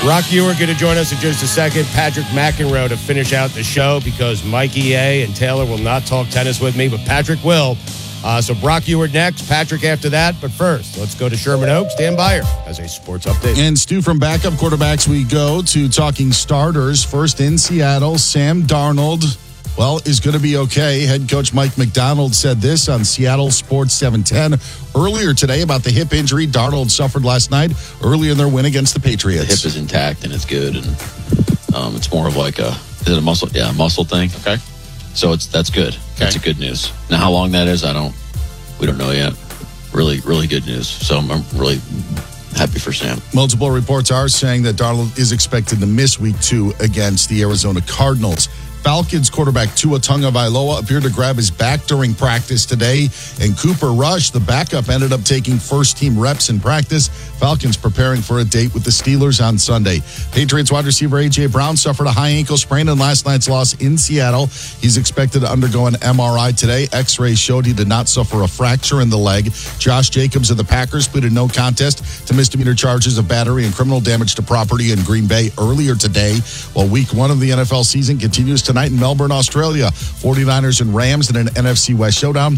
Brock Ewert going to join us in just a second. Patrick McEnroe to finish out the show because Mike E.A. and Taylor will not talk tennis with me, but Patrick will. So Brock Ewert next, Patrick after that. But first, let's go to Sherman Oaks. Dan Byer has a sports update. And Stu, from backup quarterbacks, we go to talking starters. First in Seattle, Sam Darnold, is going to be okay. Head coach Mike Macdonald said this on Seattle Sports 710 earlier today about the hip injury Darnold suffered last night early in their win against the Patriots. The hip is intact and it's good, and it's more of like is it a muscle? Yeah, a muscle thing. Okay. So that's good. Okay. That's a good news. Now, how long that is, we don't know yet. Really, really good news. So I'm really happy for Sam. Multiple reports are saying that Darnold is expected to miss week 2 against the Arizona Cardinals. Falcons quarterback Tua Tagovailoa appeared to grab his back during practice today, and Cooper Rush, the backup, ended up taking first-team reps in practice. Falcons preparing for a date with the Steelers on Sunday. Patriots wide receiver A.J. Brown suffered a high ankle sprain in last night's loss in Seattle. He's expected to undergo an MRI today. X-rays showed he did not suffer a fracture in the leg. Josh Jacobs of the Packers pleaded no contest to misdemeanor charges of battery and criminal damage to property in Green Bay earlier today, while week 1 of the NFL season continues tonight in Melbourne, Australia. 49ers and Rams in an NFC West showdown,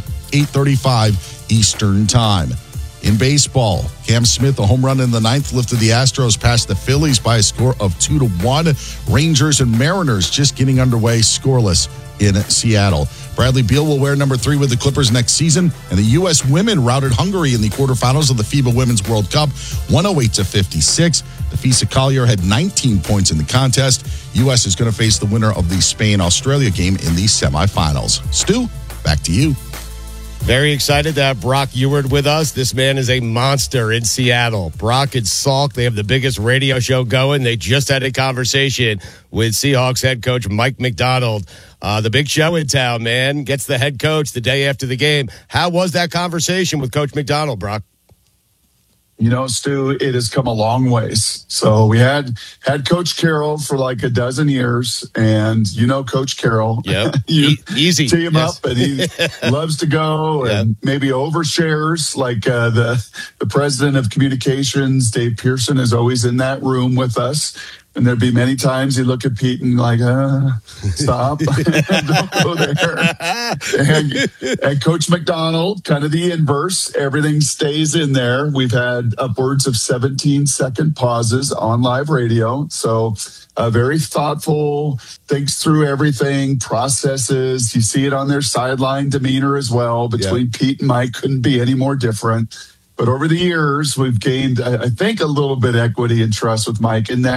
8:35 Eastern Time. In baseball, Cam Smith, a home run in the 9th, lifted the Astros past the Phillies by a score of 2-1. Rangers and Mariners just getting underway, scoreless in Seattle. Bradley Beal will wear number 3 with the Clippers next season, and the U.S. women routed Hungary in the quarterfinals of the FIBA Women's World Cup, 108-56. Nafisa Collier had 19 points in the contest. U.S. is going to face the winner of the Spain-Australia game in the semifinals. Stu, back to you. Very excited to have Brock Ewert with us. This man is a monster in Seattle. Brock and Salk, they have the biggest radio show going. They just had a conversation with Seahawks head coach Mike Macdonald. The big show in town, man. Gets the head coach the day after the game. How was that conversation with Coach Macdonald, Brock? You know, Stu, it has come a long ways. So we had Coach Carroll for like a dozen years, and you know Coach Carroll. Yep. Easy. Tee him up, and he loves to go and maybe overshares. Like the president of communications, Dave Pearson, is always in that room with us. And there'd be many times he'd look at Pete and like, stop, don't go there. And Coach Macdonald, kind of the inverse, everything stays in there. We've had upwards of 17-second pauses on live radio. So very thoughtful, thinks through everything, processes. You see it on their sideline demeanor as well. Between Pete and Mike, couldn't be any more different. But over the years, we've gained, I think, a little bit of equity and trust with Mike. And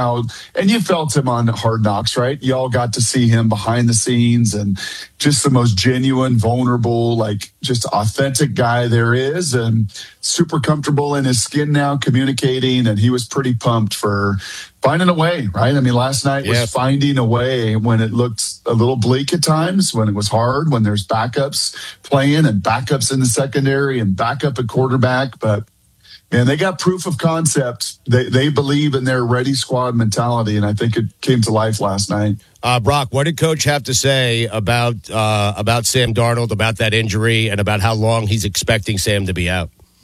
you felt him on Hard Knocks, right? You all got to see him behind the scenes, and just the most genuine, vulnerable, like just authentic guy there is, and super comfortable in his skin now, communicating. And he was pretty pumped for finding a way, right? I mean, last night was finding a way when it looked a little bleak at times, when it was hard, when there's backups playing and backups in the secondary and backup at quarterback. But, man, they got proof of concept. They believe in their ready squad mentality, and I think it came to life last night. Brock, what did Coach have to say about Sam Darnold, about that injury, and about how long he's expecting Sam to be out?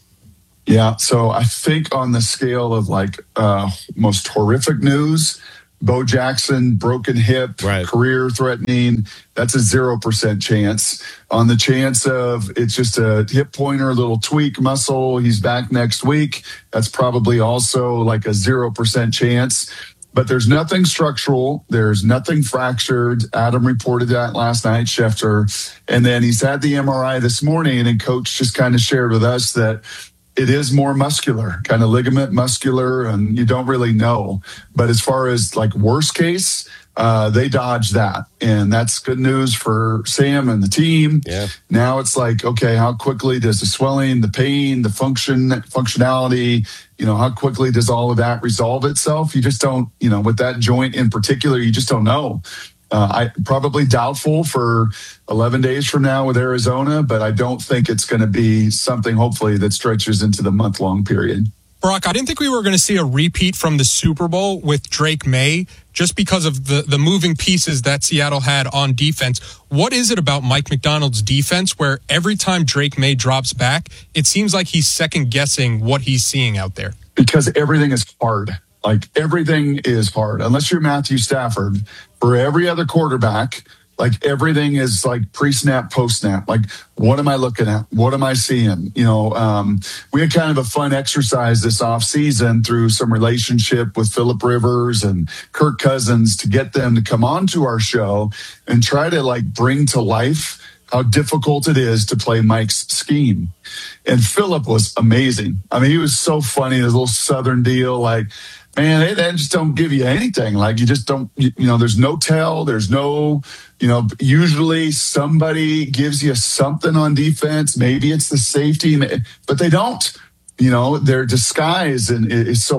Yeah, so I think on the scale of like most horrific news, Bo Jackson, broken hip, career threatening, that's a 0% chance. On the chance of it's just a hip pointer, little tweak muscle, he's back next week, that's probably also like a 0% chance. But there's nothing structural. There's nothing fractured. Adam reported that last night, Schefter. And then he's had the MRI this morning, and Coach just kind of shared with us that it is more muscular, kind of ligament muscular, and you don't really know. But as far as like worst case, they dodged that. And that's good news for Sam and the team. Yeah. Now it's like, okay, how quickly does the swelling, the pain, the functionality, how quickly does all of that resolve itself? You just don't, with that joint in particular, you just don't know. I probably doubtful for 11 days from now with Arizona, but I don't think it's going to be something, hopefully, that stretches into the month-long period. Brock, I didn't think we were going to see a repeat from the Super Bowl with Drake May just because of the moving pieces that Seattle had on defense. What is it about Mike Macdonald's defense where every time Drake May drops back, it seems like he's second-guessing what he's seeing out there? Because everything is hard. Like everything is hard. Unless you're Matthew Stafford, for every other quarterback, like everything is like pre-snap, post-snap. Like, what am I looking at? What am I seeing? We had kind of a fun exercise this offseason through some relationship with Phillip Rivers and Kirk Cousins to get them to come onto our show and try to like bring to life how difficult it is to play Mike's scheme. And Phillip was amazing. I mean, he was so funny, his little Southern deal, like, man, they just don't give you anything. Like, you just don't, there's no tell. There's no, usually somebody gives you something on defense. Maybe it's the safety, but they don't. Their disguise and is so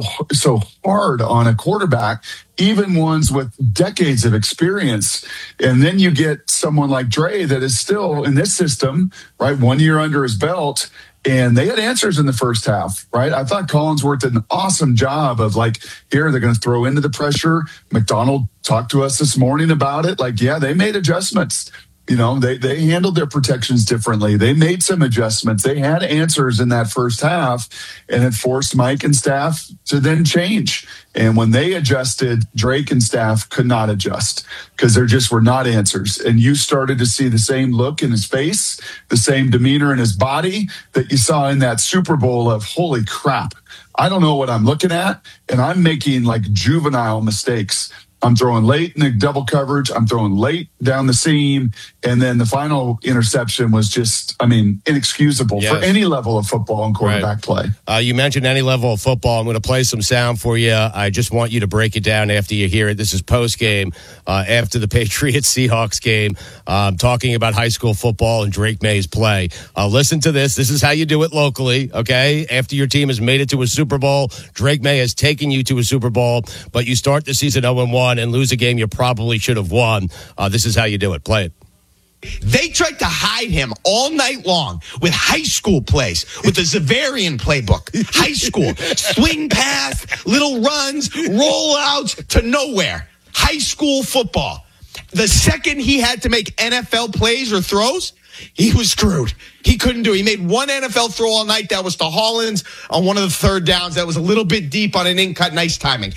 hard on a quarterback, even ones with decades of experience. And then you get someone like Dre that is still in this system, right? 1 year under his belt. And they had answers in the first half, right? I thought Collinsworth did an awesome job of like, here, they're going to throw into the pressure. McDonald talked to us this morning about it. Like, yeah, they made adjustments. They handled their protections differently. They made some adjustments. They had answers in that first half, and it forced Mike and staff to then change. And when they adjusted, Drake and staff could not adjust because there just were not answers. And you started to see the same look in his face, the same demeanor in his body that you saw in that Super Bowl of, holy crap, I don't know what I'm looking at, and I'm making like juvenile mistakes. I'm throwing late in the double coverage. I'm throwing late down the seam. And then the final interception was just, inexcusable for any level of football and quarterback play. You mentioned any level of football. I'm going to play some sound for you. I just want you to break it down after you hear it. This is post-game, after the Patriots-Seahawks game, talking about high school football and Drake May's play. Listen to this. This is how you do it locally, okay? After your team has made it to a Super Bowl, Drake May has taken you to a Super Bowl, but you start the season 0-1 and lose a game you probably should have won. This is how you do it. Play it. They tried to hide him all night long with high school plays, with the Zavarian playbook. High school, swing pass, little runs, rollouts to nowhere. High school football. The second he had to make NFL plays or throws, he was screwed. He couldn't do it. He made one NFL throw all night. That was to Hollins on one of the third downs. That was a little bit deep on an in-cut. Nice timing.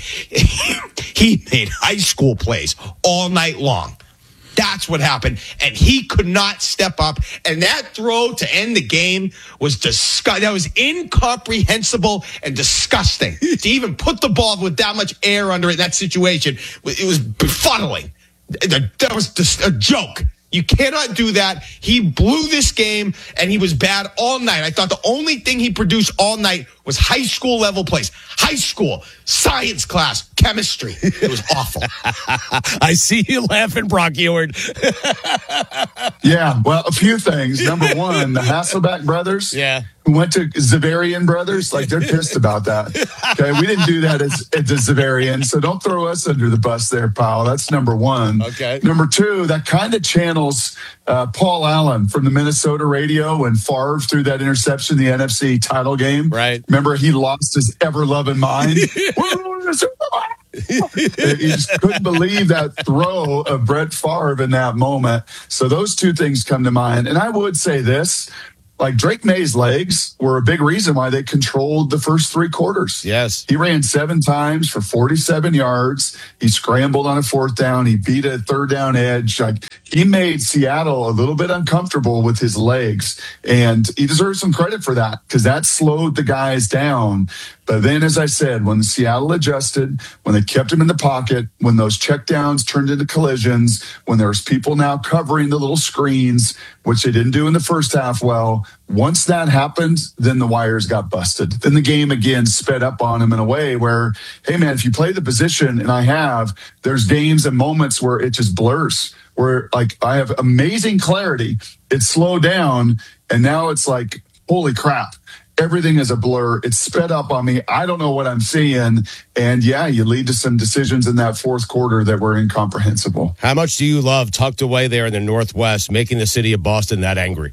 He made high school plays all night long. That's what happened. And he could not step up. And that throw to end the game was disgusting. That was incomprehensible and disgusting. To even put the ball with that much air under it in that situation, it was befuddling. That was just a joke. You cannot do that. He blew this game, and he was bad all night. I thought the only thing he produced all night was high school level plays. High school, science class, chemistry. It was awful. I see you laughing, Brock Eward. Yeah, well, a few things. Number one, the Hasselbeck brothers. Yeah. Who went to Zavarian Brothers, like they're pissed about that. Okay, we didn't do that at the Zavarian, so don't throw us under the bus there, pal. That's number one. Okay. Number two, that kind of channels Paul Allen from the Minnesota radio and Favre through that interception, the NFC title game. Right. Remember, he lost his ever-loving mind. He just couldn't believe that throw of Brett Favre in that moment. So those two things come to mind. And I would say this. Like Drake May's legs were a big reason why they controlled the first three quarters. Yes. He ran 7 times for 47 yards. He scrambled on a 4th down. He beat a 3rd down edge. Like, he made Seattle a little bit uncomfortable with his legs. And he deserves some credit for that because that slowed the guys down. But then, as I said, when Seattle adjusted, when they kept him in the pocket, when those checkdowns turned into collisions, when there was people now covering the little screens, which they didn't do in the first half well, once that happened, then the wires got busted. Then the game again sped up on him in a way where, hey, man, if you play the position, and there's games and moments where it just blurs, where like I have amazing clarity. It slowed down, and now it's like, holy crap. Everything is a blur. It's sped up on me. I don't know what I'm seeing. And yeah, you lead to some decisions in that 4th quarter that were incomprehensible. How much do you love tucked away there in the Northwest, making the city of Boston that angry?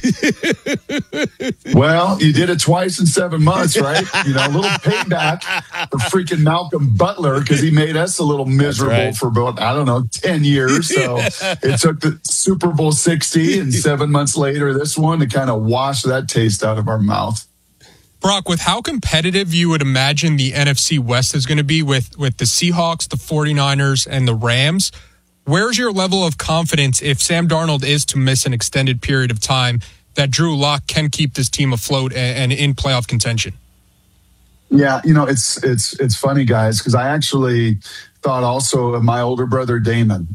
Well, you did it twice in 7 months, right? A little payback for freaking Malcolm Butler because he made us a little miserable for about, 10 years. So it took the Super Bowl 60 and 7 months later, this one to kind of wash that taste out of our mouth. Brock, with how competitive you would imagine the NFC West is going to be with the Seahawks, the 49ers, and the Rams, where's your level of confidence if Sam Darnold is to miss an extended period of time that Drew Lock can keep this team afloat and in playoff contention? Yeah, it's funny, guys, because I actually thought also of my older brother, Damon.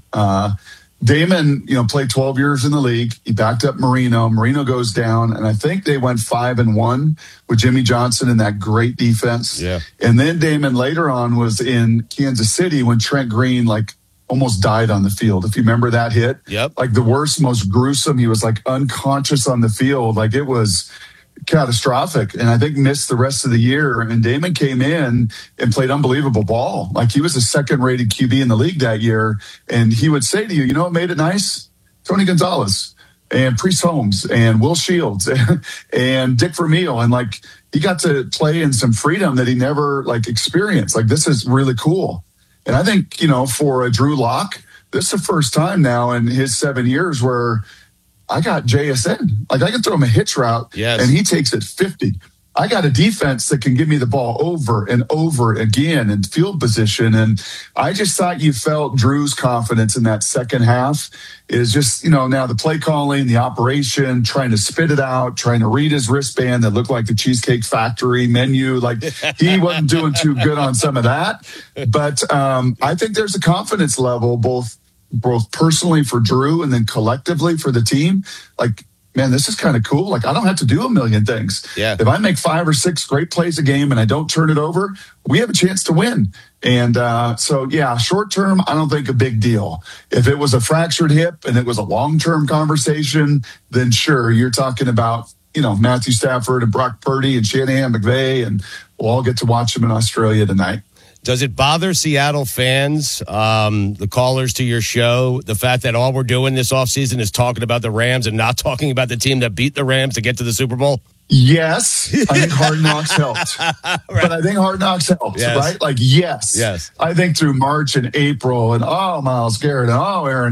Damon, played 12 years in the league. He backed up Marino. Marino goes down, and I think they went 5-1 with Jimmy Johnson in that great defense. Yeah. And then Damon later on was in Kansas City when Trent Green, almost died on the field. If you remember that hit. Yep. The worst, most gruesome. He was unconscious on the field. It was catastrophic, and I think missed the rest of the year. And Damon came in and played unbelievable ball. He was a second-rated QB in the league that year. And he would say to you, what made it nice? Tony Gonzalez and Priest Holmes and Will Shields and Dick Vermeil. And he got to play in some freedom that he never experienced. This is really cool. And I think, for a Drew Lock, this is the first time now in his 7 years where I got JSN. I can throw him a hitch route, yes, and he takes it 50. I got a defense that can give me the ball over and over again in field position. And I just thought you felt Drew's confidence in that second half is just, now the play calling, the operation, trying to spit it out, trying to read his wristband that looked like the Cheesecake Factory menu. He wasn't doing too good on some of that. But I think there's a confidence level, both personally for Drew and then collectively for the team. Man, this is kind of cool. I don't have to do a million things. Yeah. If I make 5 or 6 great plays a game and I don't turn it over, we have a chance to win. And short term, I don't think a big deal. If it was a fractured hip and it was a long-term conversation, then sure, you're talking about, Matthew Stafford and Brock Purdy and Shanahan McVay, and we'll all get to watch them in Australia tonight. Does it bother Seattle fans, the callers to your show, the fact that all we're doing this offseason is talking about the Rams and not talking about the team that beat the Rams to get to the Super Bowl? Yes, I think Hard Knocks helped. Right. But I think Hard Knocks helped, yes, right? Yes. Yes. I think through March and April and, Myles Garrett, and, Aaron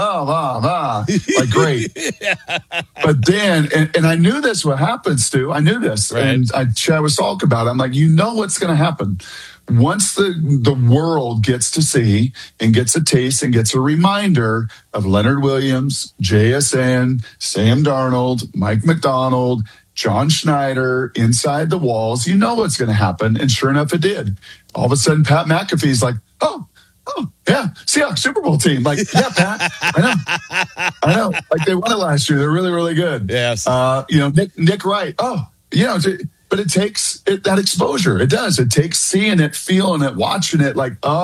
Donald, great. Yeah. But then, and I knew this would happen, Stu. I knew this. Right. And I chat with Salk about it. I'm what's going to happen. Once the world gets to see and gets a taste and gets a reminder of Leonard Williams, JSN, Sam Darnold, Mike McDonald, John Schneider inside the walls, what's going to happen. And sure enough, it did. All of a sudden, Pat McAfee's oh, yeah, Seahawks Super Bowl team. Yeah, Pat, I know. They won it last year. They're really, really good. Yes. Nick Wright. But it takes that exposure. It does. It takes seeing it, feeling it, watching it.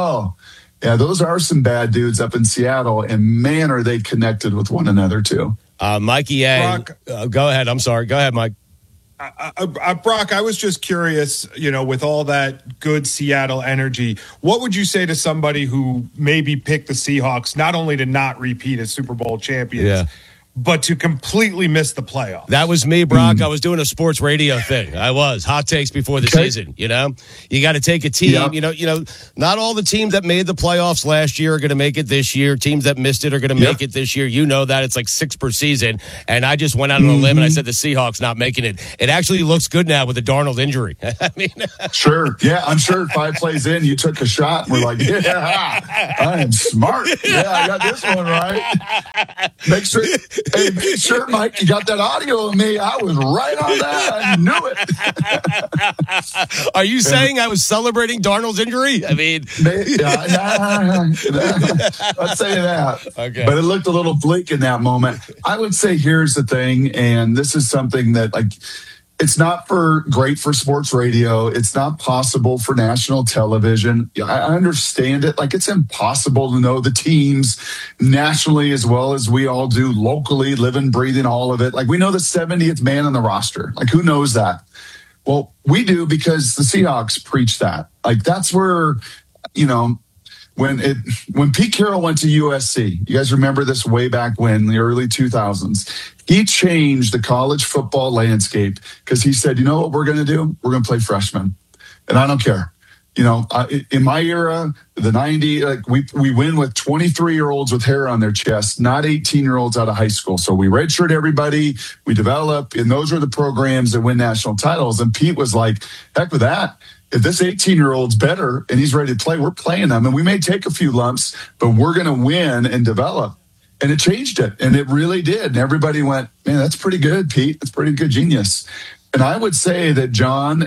Those are some bad dudes up in Seattle, and man, are they connected with one another too. Mikey A. Brock, go ahead. I'm sorry. Go ahead, Mike. Brock, I was just curious, with all that good Seattle energy, what would you say to somebody who maybe picked the Seahawks not only to not repeat as Super Bowl champions, but to completely miss the playoffs? That was me, Brock. I was doing a sports radio thing. I was. Hot takes before the season, You got to take a team. Yep. Not all the teams that made the playoffs last year are going to make it this year. Teams that missed it are going to make it this year. That it's 6 per season. And I just went out on a limb and I said the Seahawks not making it. It actually looks good now with the Darnold injury. Sure. Yeah, I'm sure 5 plays in, you took a shot and we're I am smart. Yeah, I got this one right. Make sure, Mike, you got that audio of me. I was right on that. I knew it. Are you saying I was celebrating Darnold's injury? I'd say that. Okay. But it looked a little bleak in that moment. I would say here's the thing, and this is something that it's not great for sports radio. It's not possible for national television. I understand it. It's impossible to know the teams nationally as well as we all do locally, living, breathing, all of it. We know the 70th man on the roster. Who knows that? Well, we do because the Seahawks preach that. That's where, when Pete Carroll went to USC, you guys remember this way back when, in the early 2000s, he changed the college football landscape because he said, what we're going to do? We're going to play freshmen. And I don't care. In my era, the 90s, like we win with 23-year-olds with hair on their chest, not 18-year-olds out of high school. So we redshirt everybody, we develop, and those are the programs that win national titles. And Pete was like, heck with that. If this 18-year-old's better and he's ready to play, we're playing them. And we may take a few lumps, but we're going to win and develop. And it changed it. And it really did. And everybody went, man, that's pretty good, Pete. That's pretty good genius. And I would say that John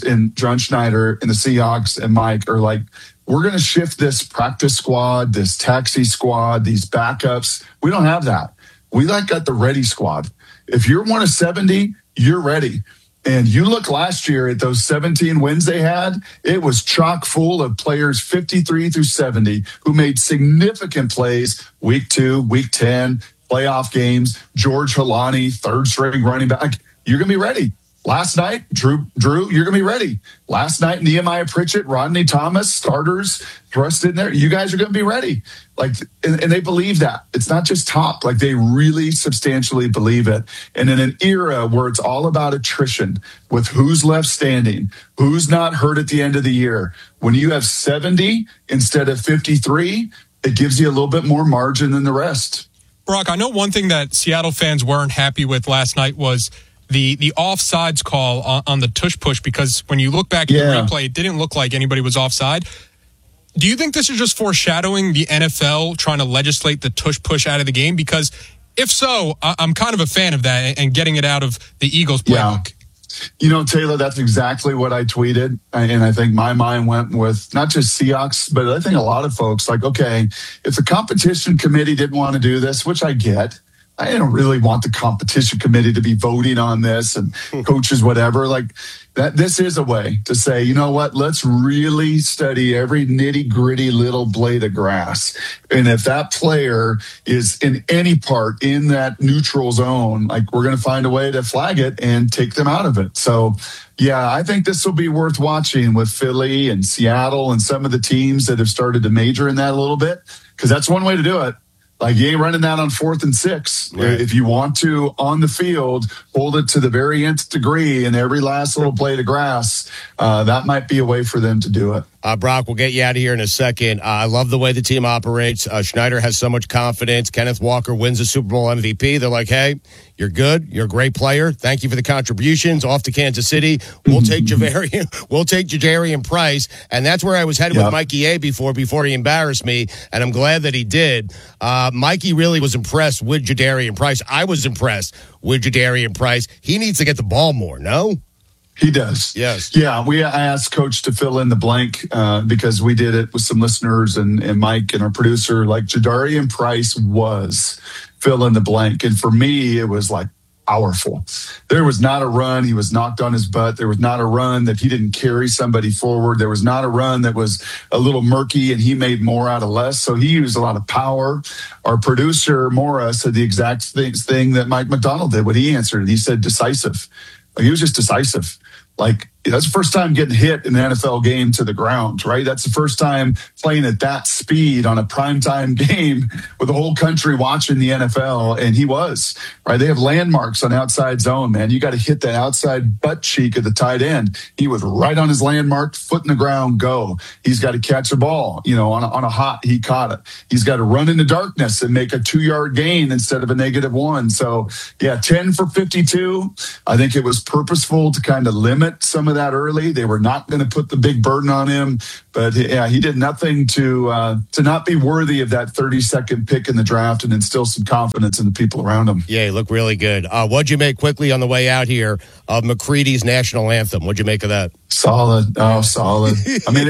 Schneider and the Seahawks and Mike are like, we're going to shift this practice squad, this taxi squad, these backups. We don't have that. We got the ready squad. If you're one of 70, you're ready. And you look last year at those 17 wins they had, it was chock full of players 53 through 70 who made significant plays week 2, week 10, playoff games. George Halani, third string running back. You're going to be ready. Last night, Drew, you're going to be ready. Last night, Nehemiah Pritchett, Rodney Thomas, starters thrust in there. You guys are going to be ready. And they believe that. It's not just talk. They really substantially believe it. And in an era where it's all about attrition with who's left standing, who's not hurt at the end of the year, when you have 70 instead of 53, it gives you a little bit more margin than the rest. Brock, I know one thing that Seattle fans weren't happy with last night was the offsides call on the tush push, because when you look back at the replay, it didn't look like anybody was offside. Do you think this is just foreshadowing the NFL trying to legislate the tush push out of the game? Because if so, I'm kind of a fan of that and getting it out of the Eagles playbook. Taylor, that's exactly what I tweeted. And I think my mind went with not just Seahawks, but I think a lot of folks okay, if the competition committee didn't want to do this, which I get, I don't really want the competition committee to be voting on this and coaches, whatever. That this is a way to say, you know what, let's really study every nitty gritty little blade of grass. And if that player is in any part in that neutral zone, we're going to find a way to flag it and take them out of it. So, yeah, I think this will be worth watching with Philly and Seattle and some of the teams that have started to major in that a little bit, because that's one way to do it. You ain't running that on 4th and 6. Right. If you want to, on the field, hold it to the very nth degree in every last little blade of grass, that might be a way for them to do it. Brock, we'll get you out of here in a second. I love the way the team operates. Schneider has so much confidence. Kenneth Walker wins the Super Bowl MVP. They're like, hey, you're good. You're a great player. Thank you for the contributions. Off to Kansas City. We'll take Javarian. We'll take Jadarian Price. And that's where I was headed with Mikey A before he embarrassed me. And I'm glad that he did. Mikey really was impressed with Jadarian Price. I was impressed with Jadarian Price. He needs to get the ball more, no? He does. Yes. Yeah, I asked Coach to fill in the blank because we did it with some listeners and Mike and our producer. Jadarian Price was fill in the blank. And for me, it was powerful. There was not a run he was knocked on his butt. There was not a run that he didn't carry somebody forward. There was not a run that was a little murky and he made more out of less. So he used a lot of power. Our producer, Maura, said the exact thing that Mike McDonald did when he answered it. He said decisive. He was just decisive. That's the first time getting hit in an NFL game to the ground, right? That's the first time playing at that speed on a primetime game with the whole country watching the NFL. And he was, right? They have landmarks on outside zone, man. You got to hit that outside butt cheek of the tight end. He was right on his landmark, foot in the ground, go. He's got to catch a ball, on a hot, he caught it. He's got to run in the darkness and make a 2-yard gain instead of a -1. So, 10 for 52. I think it was purposeful to kind of limit some of that early. They were not going to put the big burden on him, but he did nothing to not be worthy of that 32nd pick in the draft and instill some confidence in the people around him. Yeah, he looked really good. What'd you make quickly on the way out here of McCready's national anthem? What'd you make of that? Solid. Oh, solid. I mean,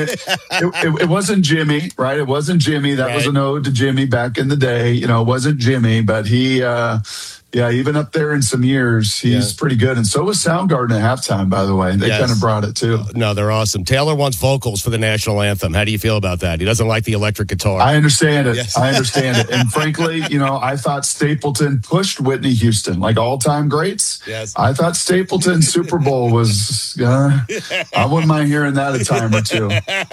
it wasn't Jimmy, right? It wasn't Jimmy. That was an ode to Jimmy back in the day. It wasn't Jimmy, but he, even up there in some years, he's pretty good. And so was Soundgarden at halftime, by the way. They kind of brought it too. No, they're awesome. Taylor wants vocals for the national anthem. How do you feel about that? He doesn't like the electric guitar. I understand it. Yes. I understand it. And frankly, I thought Stapleton pushed Whitney Houston, all-time greats. Yes. I thought Stapleton Super Bowl was, I wouldn't mind hearing that a time or two.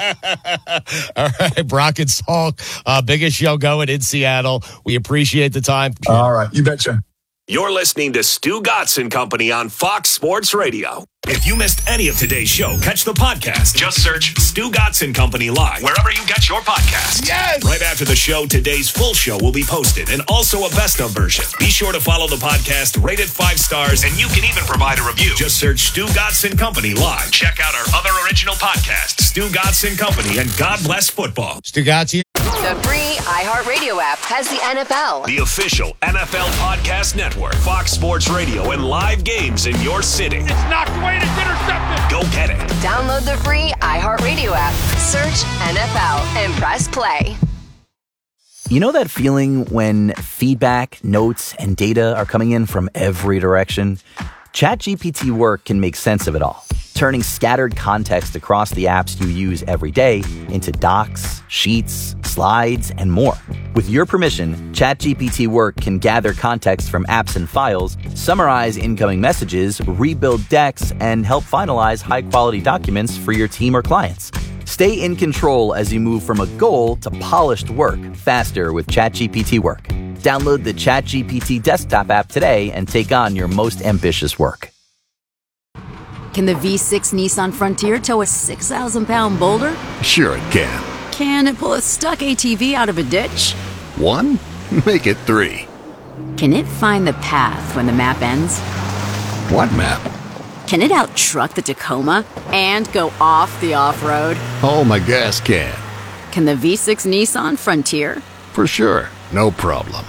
All right, Brock and Salk, biggest show going in Seattle. We appreciate the time. All right, you betcha. You're listening to Stu Gotts and Company on Fox Sports Radio. If you missed any of today's show, catch the podcast. Just search Stu Gotson Company Live wherever you get your podcasts. Yes! Right after the show, today's full show will be posted and also a best of version. Be sure to follow the podcast, rate it 5 stars, and you can even provide a review. Just search Stu Gotson Company Live. Check out our other original podcasts, Stu Gotson Company and God Bless Football. Stu Gotson. The free iHeartRadio app has the NFL, The official NFL podcast network, Fox Sports Radio, and live games in your city. It's knocked away and it's intercepted. Go get it. Download the free iHeartRadio app, search NFL, and press play. You know that feeling when feedback, notes, and data are coming in from every direction? ChatGPT Work can make sense of it all, turning scattered context across the apps you use every day into docs, sheets, slides, and more. With your permission, ChatGPT Work can gather context from apps and files, summarize incoming messages, rebuild decks, and help finalize high-quality documents for your team or clients. Stay in control as you move from a goal to polished work faster with ChatGPT Work. Download the ChatGPT desktop app today and take on your most ambitious work. Can the V6 Nissan Frontier tow a 6,000-pound boulder? Sure it can. Can it pull a stuck ATV out of a ditch? 1? Make it 3. Can it find the path when the map ends? What map? Can it out-truck the Tacoma and go off the off-road? Oh, my gas can. Can the V6 Nissan Frontier? For sure. No problem.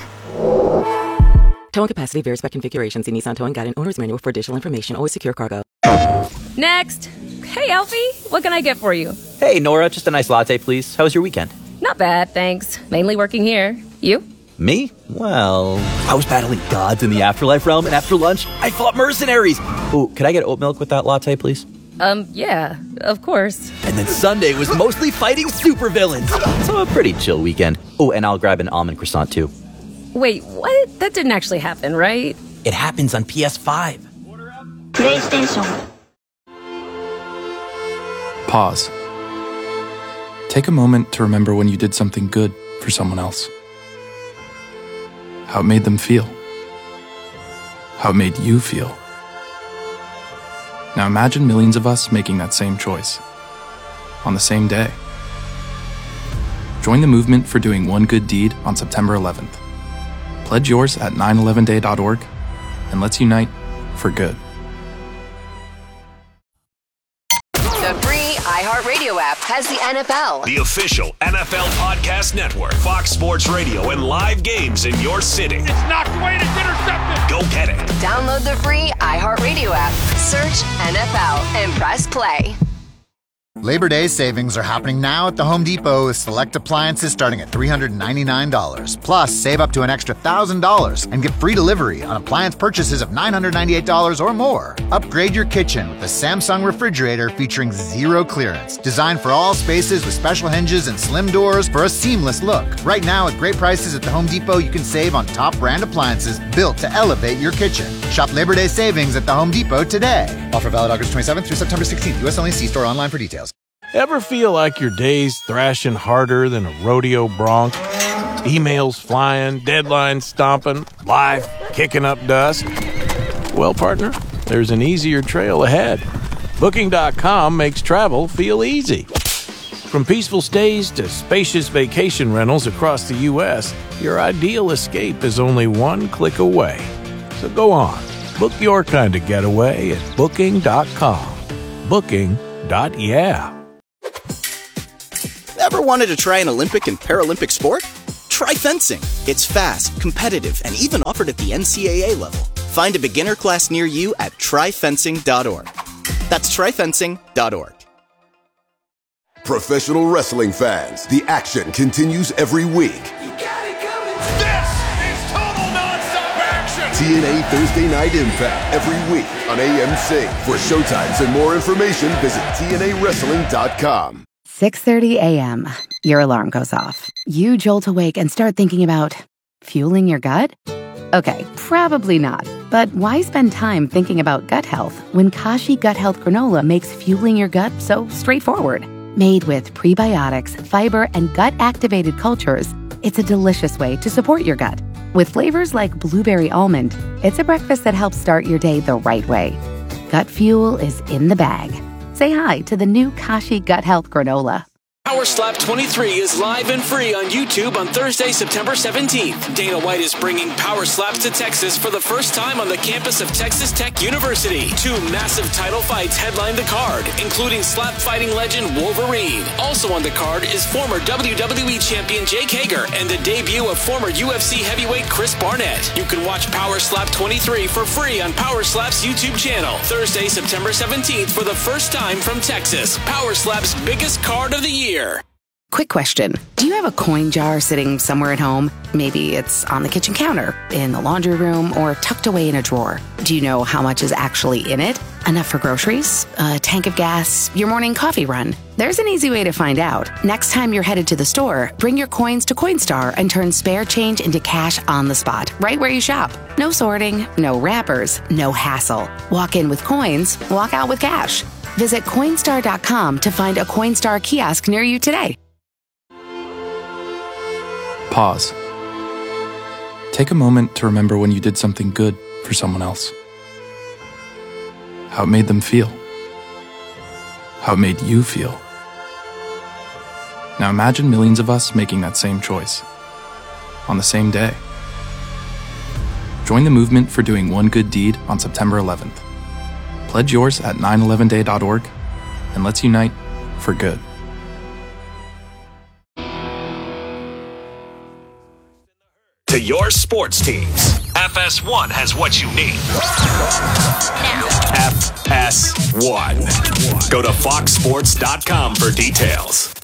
Towing capacity varies by configuration. See Nissan Towing Guide and Owner's Manual for additional information. Always secure cargo. Next. Hey, Alfie. What can I get for you? Hey, Nora, just a nice latte, please. How was your weekend? Not bad, thanks. Mainly working here. You? Me? Well, I was battling gods in the afterlife realm, and after lunch, I fought mercenaries. Ooh, could I get oat milk with that latte, please? Yeah, of course. And then Sunday was mostly fighting supervillains. So a pretty chill weekend. Oh, and I'll grab an almond croissant, too. Wait, what? That didn't actually happen, right? It happens on PS5. PlayStation. Pause. Take a moment to remember when you did something good for someone else. How it made them feel. How it made you feel. Now imagine millions of us making that same choice. On the same day. Join the movement for doing one good deed on September 11th. Pledge yours at 911day.org and let's unite for good. The free iHeartRadio app has the NFL, The official NFL podcast network, Fox Sports Radio, and live games in your city. It's knocked away and it's intercepted. Go get it. Download the free iHeartRadio app, search NFL, and press play. Labor Day savings are happening now at the Home Depot with select appliances starting at $399. Plus, save up to an extra $1,000 and get free delivery on appliance purchases of $998 or more. Upgrade your kitchen with the Samsung refrigerator featuring zero clearance. Designed for all spaces with special hinges and slim doors for a seamless look. Right now, at great prices at the Home Depot, you can save on top brand appliances built to elevate your kitchen. Shop Labor Day savings at the Home Depot today. Offer valid August 27th through September 16th. U.S. only. See store online for details. Ever feel like your day's thrashing harder than a rodeo bronc? Emails flying, deadlines stomping, life kicking up dust? Well, partner, there's an easier trail ahead. Booking.com makes travel feel easy. From peaceful stays to spacious vacation rentals across the U.S., your ideal escape is only one click away. So go on, book your kind of getaway at Booking.com. Booking.yeah. Ever wanted to try an Olympic and Paralympic sport? Try fencing. It's fast, competitive, and even offered at the NCAA level. Find a beginner class near you at tryfencing.org. That's tryfencing.org. Professional wrestling fans, the action continues every week. This is total nonstop action. TNA Thursday Night Impact every week on AMC. For showtimes and more information, visit TNAWrestling.com. 6:30 a.m. Your alarm goes off. You jolt awake and start thinking about fueling your gut? Okay, probably not. But why spend time thinking about gut health when Kashi Gut Health Granola makes fueling your gut so straightforward? Made with prebiotics, fiber, and gut-activated cultures, it's a delicious way to support your gut. With flavors like blueberry almond, it's a breakfast that helps start your day the right way. gut fuel is in the bag. Say hi to the new Kashi Gut Health Granola. Power Slap 23 is live and free on YouTube on Thursday, September 17th. Dana White is bringing Power Slaps to Texas for the first time on the campus of Texas Tech University. 2 massive title fights headline the card, including slap fighting legend Wolverine. Also on the card is former WWE champion Jake Hager and the debut of former UFC heavyweight Chris Barnett. You can watch Power Slap 23 for free on Power Slap's YouTube channel. Thursday, September 17th for the first time from Texas. Power Slap's biggest card of the year. Quick question. Do you have a coin jar sitting somewhere at home? Maybe it's on the kitchen counter, in the laundry room, or tucked away in a drawer. Do you know how much is actually in it? Enough for groceries? A tank of gas? Your morning coffee run? There's an easy way to find out. Next time you're headed to the store, bring your coins to Coinstar and turn spare change into cash on the spot, right where you shop. No sorting, no wrappers, no hassle. Walk in with coins, walk out with cash. Visit Coinstar.com to find a Coinstar kiosk near you today. Pause. Take a moment to remember when you did something good for someone else. How it made them feel. How it made you feel. Now imagine millions of us making that same choice. On the same day. Join the movement for doing one good deed on September 11th. Pledge yours at 911day.org and let's unite for good. To your sports teams, FS1 has what you need. FS1. Go to foxsports.com for details.